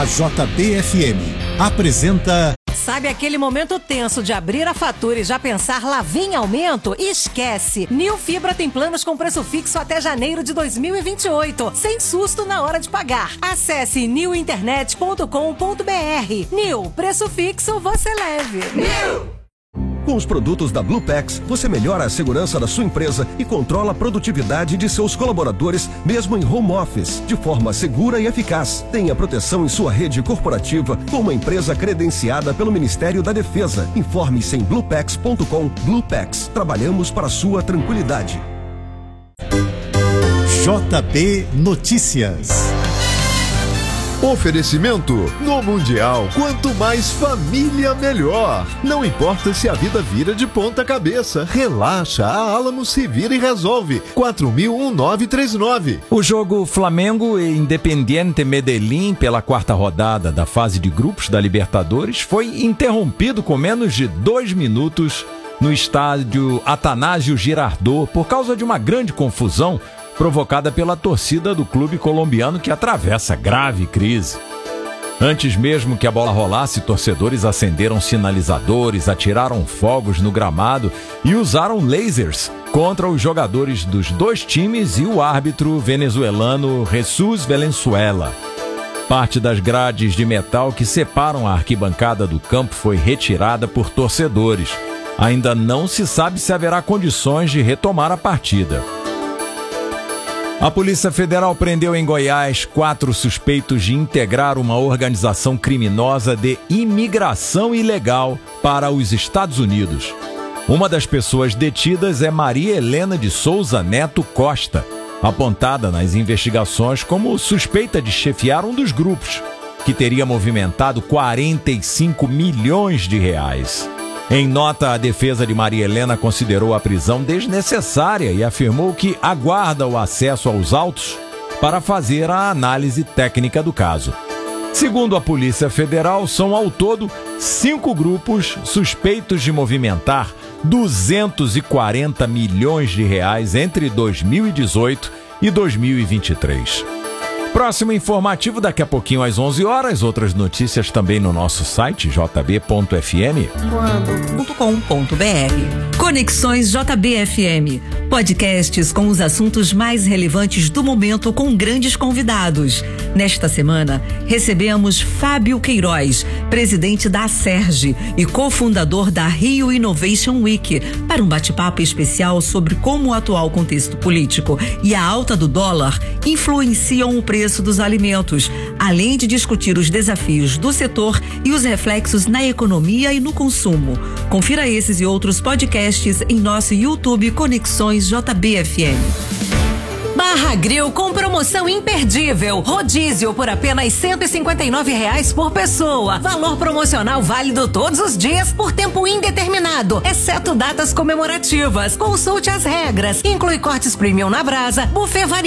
A JBFM apresenta... Sabe aquele momento tenso de abrir a fatura e já pensar lá vem aumento? Esquece! Nil Fibra tem planos com preço fixo até janeiro de 2028, sem susto na hora de pagar. Acesse nilinternet.com.br. Nil, preço fixo você leve. Nil! Com os produtos da Bluepax, você melhora a segurança da sua empresa e controla a produtividade de seus colaboradores, mesmo em home office, de forma segura e eficaz. Tenha proteção em sua rede corporativa com uma empresa credenciada pelo Ministério da Defesa. Informe-se em bluepax.com. Bluepax, trabalhamos para a sua tranquilidade. JB Notícias. Oferecimento: no Mundial, quanto mais família, melhor. Não importa se a vida vira de ponta cabeça, relaxa, a Alamo se vira e resolve. 4000-1939. O jogo Flamengo e Independiente Medellín pela quarta rodada da fase de grupos da Libertadores foi interrompido com menos de 2 minutos no estádio Atanásio Girardot por causa de uma grande confusão provocada pela torcida do clube colombiano que atravessa grave crise. Antes mesmo que a bola rolasse, torcedores acenderam sinalizadores, atiraram fogos no gramado e usaram lasers contra os jogadores dos dois times e o árbitro venezuelano Jesus Valenzuela. Parte das grades de metal que separam a arquibancada do campo foi retirada por torcedores. Ainda não se sabe se haverá condições de retomar a partida. A Polícia Federal prendeu em Goiás 4 suspeitos de integrar uma organização criminosa de imigração ilegal para os Estados Unidos. Uma das pessoas detidas é Maria Helena de Souza Neto Costa, apontada nas investigações como suspeita de chefiar um dos grupos, que teria movimentado 45 milhões de reais. Em nota, a defesa de Maria Helena considerou a prisão desnecessária e afirmou que aguarda o acesso aos autos para fazer a análise técnica do caso. Segundo a Polícia Federal, são ao todo 5 grupos suspeitos de movimentar 240 milhões de reais entre 2018 e 2023. Próximo informativo daqui a pouquinho às 11 horas. Outras notícias também no nosso site jb.fm. Conexões JBFM. Podcasts com os assuntos mais relevantes do momento com grandes convidados. Nesta semana, recebemos Fábio Queiroz, presidente da Acerj e cofundador da Rio Innovation Week, para um bate-papo especial sobre como o atual contexto político e a alta do dólar influenciam o preço dos alimentos, além de discutir os desafios do setor e os reflexos na economia e no consumo. Confira esses e outros podcasts em nosso YouTube Conexões JBFM. Barra Grill com promoção imperdível. Rodízio por apenas R$ 159 por pessoa. Valor promocional válido todos os dias por tempo indeterminado, exceto datas comemorativas. Consulte as regras. Inclui cortes premium na brasa, buffet variado